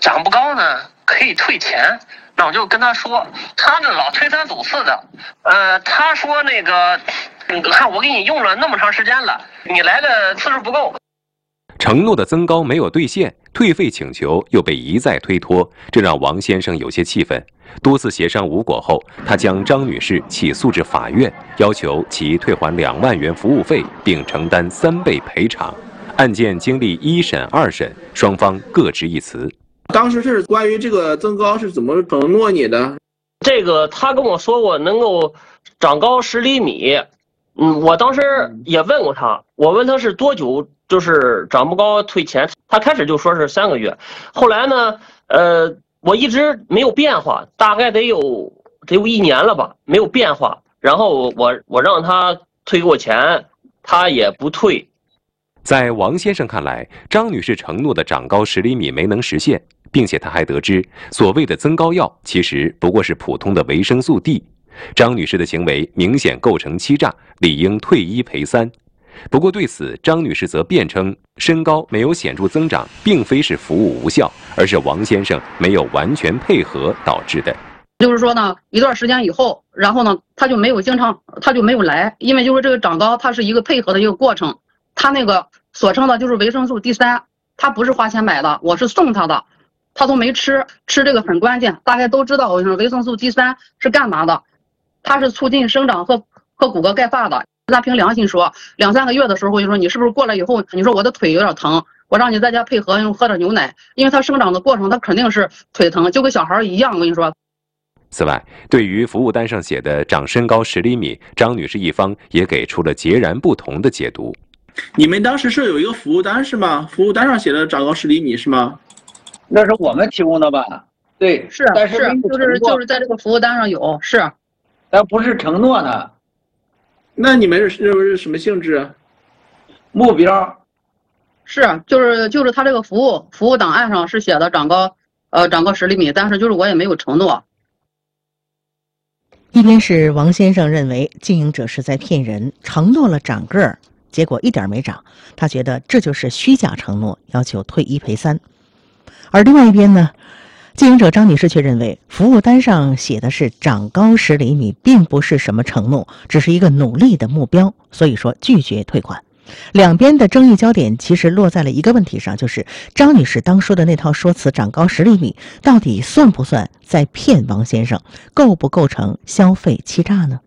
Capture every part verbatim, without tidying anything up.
长不高呢可以退钱。那我就跟他说，他这老推三阻四的，呃，他说那个，你看我给你用了那么长时间了，你来的次数不够。 承诺的增高没有兑现，退费请求又被一再推脱，这让王先生有些气愤。多次协商无果后，他将张女士起诉至法院，要求其退还两万元服务费，并承担三倍赔偿。案件经历一审、二审，双方各执一词。 当时是关于这个增高是怎么承诺你的？ 这个他跟我说我能够长高十厘米，嗯，我当时也问过他，我问他是多久就是长不高退钱，他开始就说是三个月，后来呢，呃，我一直没有变化，大概得有得有一年了吧，没有变化。然后我我让他退给我钱，他也不退。 在王先生看来，张女士承诺的长高十厘米没能实现，并且他还得知，所谓的增高药其实不过是普通的维生素 D。张女士的行为明显构成欺诈，理应退一赔三。不过对此，张女士则辩称，身高没有显著增长，并非是服务无效，而是王先生没有完全配合导致的。 就是说呢，一段时间以后，然后呢，他就没有经常，他就没有来，因为就是这个长高，它是一个配合的一个过程。他那个所称的就是维生素 D 三，他不是花钱买的，我是送他的，他都没吃，吃这个很关键。大家都知道，我说维生素 D 三是干嘛的？它是促进生长和和骨骼钙发的。咱凭良心说，两三个月的时候，就说你是不是过来以后，你说我的腿有点疼，我让你在家配合用喝点牛奶，因为它生长的过程，它肯定是腿疼，就跟小孩一样。我跟你说。 此外，对于服务单上写的长身高十厘米，张女士一方也给出了截然不同的解读。 你们当时是有一个服务单是吗？服务单上写的长高十厘米是吗？ 那是我们提供的吧？对， 是， 但是就是就是在这个服务单上有，是， 但不是承诺的。 那你们是认为是什么性质？ 目标是，就是就是他这个服务服务档案上是写的长高，呃，长高十厘米，但是就是我也没有承诺。 一边是王先生认为经营者是在骗人，承诺了长个儿，结果一点没长，他觉得这就是虚假承诺，要求退一赔三。而另外一边呢，经营者张女士却认为服务单上写的是长高十厘米，并不是什么承诺，只是一个努力的目标，所以说拒绝退款。两边的争议焦点其实落在了一个问题上，就是张女士当初的那套说辞长高十厘米到底算不算在骗王先生，构不构成消费欺诈呢？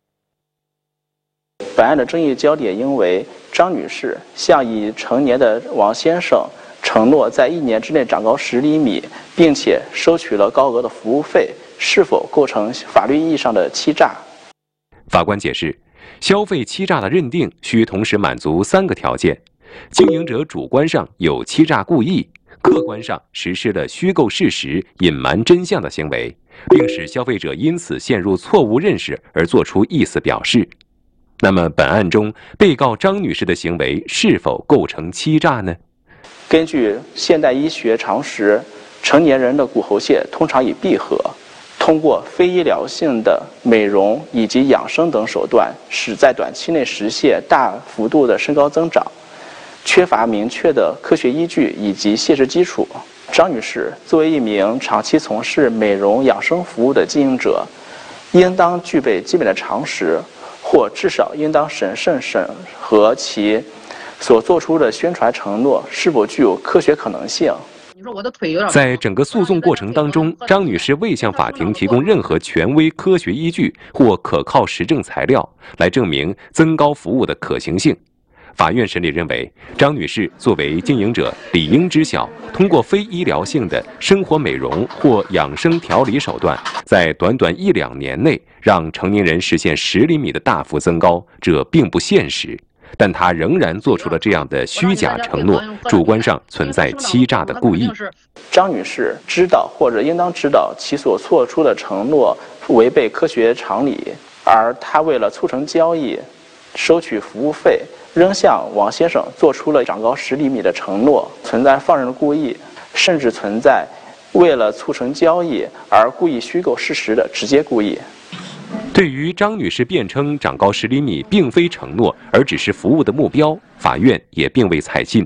本案的争议焦点因为张女士向已成年的王先生承诺在一年之内长高十厘米，并且收取了高额的服务费，是否构成法律意义上的欺诈？ 法官解释，消费欺诈的认定需同时满足三个条件：经营者主观上有欺诈故意，客观上实施了虚构事实、隐瞒真相的行为，并使消费者因此陷入错误认识而作出意思表示。那么，本案中被告张女士的行为是否构成欺诈呢？ 根据现代医学常识，成年人的骨骺线通常已闭合，通过非医疗性的美容以及养生等手段，使在短期内实现大幅度的身高增长，缺乏明确的科学依据以及现实基础。张女士作为一名长期从事美容养生服务的经营者，应当具备基本的常识，或至少应当审慎审核其所做出的宣传承诺是否具有科学可能性。 在整个诉讼过程当中，张女士未向法庭提供任何权威科学依据或可靠实证材料来证明增高服务的可行性。法院审理认为，张女士作为经营者，理应知晓，通过非医疗性的生活美容或养生调理手段，在短短一两年内让成年人实现十厘米的大幅增高，这并不现实。但她仍然做出了这样的虚假承诺，主观上存在欺诈的故意。 张女士知道或者应当知道其所做出的承诺违背科学常理，而她为了促成交易，收取服务费，仍向王先生做出了长高十厘米的承诺，存在放任的故意，甚至存在为了促成交易而故意虚构事实的直接故意。 对于张女士辩称长高十厘米并非承诺，而只是服务的目标，法院也并未采信。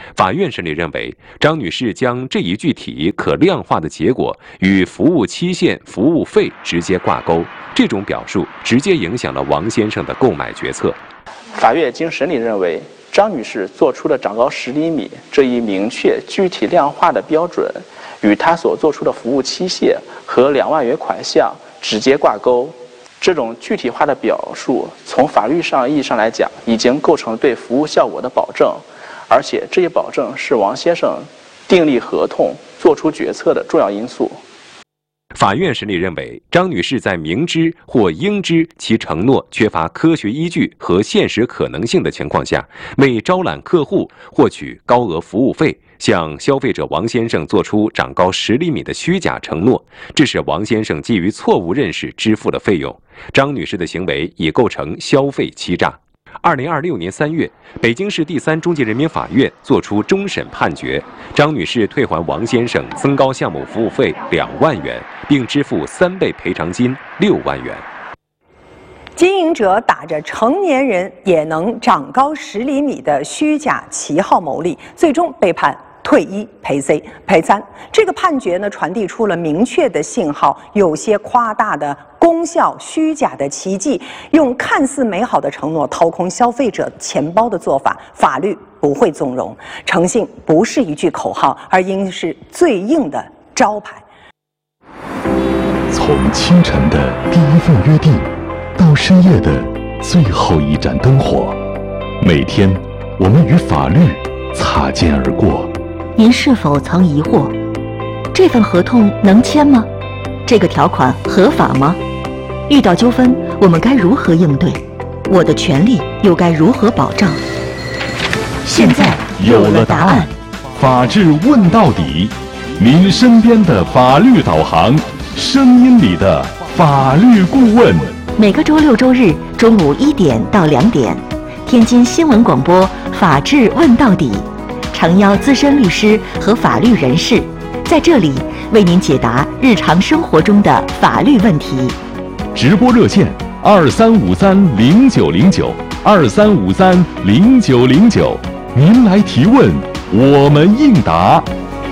法院审理认为，张女士将这一具体可量化的结果与服务期限、服务费直接挂钩，这种表述直接影响了王先生的购买决策。 法院经审理认为，张女士做出的长高十厘米这一明确具体量化的标准，与她所做出的服务期限和两万元款项直接挂钩。这种具体化的表述，从法律上意义上来讲，已经构成对服务效果的保证，而且这一保证是王先生订立合同、做出决策的重要因素。 法院审理认为，张女士在明知或应知其承诺缺乏科学依据和现实可能性的情况下，为招揽客户获取高额服务费，向消费者王先生做出长高十厘米的虚假承诺，致使王先生基于错误认识支付了费用。张女士的行为已构成消费欺诈。二零二六年三月，北京市第三中级人民法院作出终审判决，张女士退还王先生增高项目服务费两万元，并支付三倍赔偿金六万元。 经营者打着成年人也能长高十厘米的虚假旗号牟利，最终被判退一赔 C 赔三。这个判决呢，传递出了明确的信号：有些夸大的功效、虚假的奇迹，用看似美好的承诺掏空消费者钱包的做法，法律不会纵容。诚信不是一句口号，而应是最硬的招牌。 从清晨的第一份约定，到深夜的最后一盏灯火，每天我们与法律擦肩而过。 您是否曾疑惑，这份合同能签吗？这个条款合法吗？遇到纠纷，我们该如何应对？我的权利又该如何保障？现在有了答案。 法治问到底，您身边的法律导航，声音里的法律顾问。 每个周六周日中午一点到两点，天津新闻广播《法治问到底》，诚邀资深律师和法律人士在这里为您解答日常生活中的法律问题。 直播热线二三五三零九零九二三五三零九零九，您来提问，我们应答。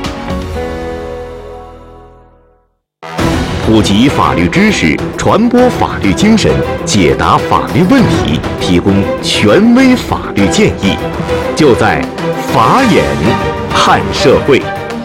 普及法律知识，传播法律精神，解答法律问题，提供权威法律建议，就在法眼看社会。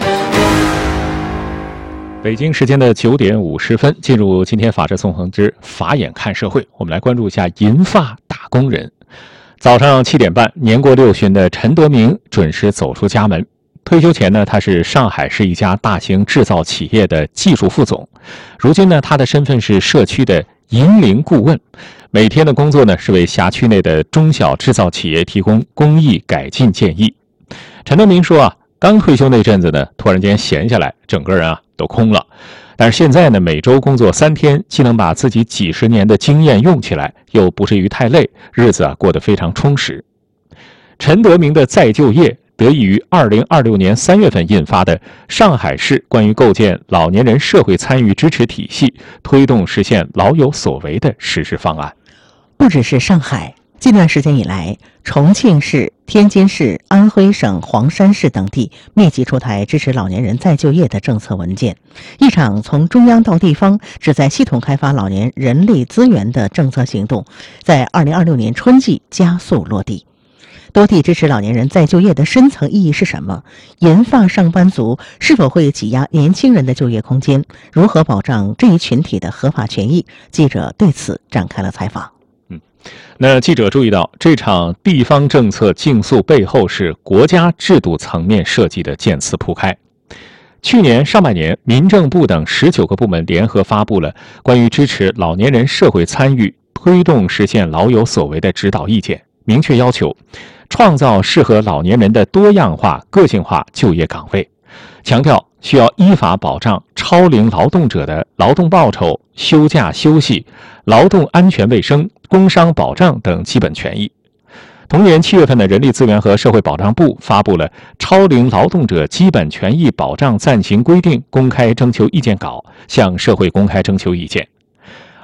北京时间的九点五十分，进入今天法治纵横之法眼看社会，我们来关注一下银发打工人。早上七点半，年过六旬的陈德明准时走出家门。退休前呢，他是上海市一家大型制造企业的技术副总。如今呢，他的身份是社区的银龄顾问，每天的工作呢是为辖区内的中小制造企业提供工艺改进建议。陈德明说啊，刚退休那阵子呢，突然间闲下来，整个人啊都空了。但是现在呢，每周工作三天，既能把自己几十年的经验用起来，又不至于太累，日子啊过得非常充实。陈德明的再就业得益于二零二六年三月份印发的上海市关于构建老年人社会参与支持体系，推动实现老有所为的实施方案。 不只是上海，近段时间以来，重庆市、天津市、安徽省黄山市等地密集出台支持老年人再就业的政策文件。一场从中央到地方旨在系统开发老年人力资源的政策行动，在二零二六年春季加速落地。多地支持老年人再就业的深层意义是什么？银发上班族是否会挤压年轻人的就业空间？如何保障这一群体的合法权益？记者对此展开了采访。 嗯，那记者注意到，这场地方政策竞速背后是国家制度层面设计的渐次铺开。去年上半年，民政部等十九个部门联合发布了关于支持老年人社会参与、推动实现老有所为的指导意见，明确要求创造适合老年人的多样化、个性化就业岗位，强调需要依法保障超龄劳动者的劳动报酬、休假休息、劳动安全卫生、工伤保障等基本权益。同年七月份的人力资源和社会保障部发布了《超龄劳动者基本权益保障暂行规定》公开征求意见稿，向社会公开征求意见。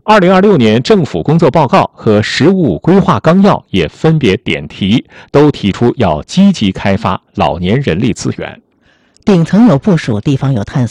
二零二六年政府工作报告和“十五五”规划纲要也分别点题，都提出要积极开发老年人力资源。 顶层有部署，地方有探索。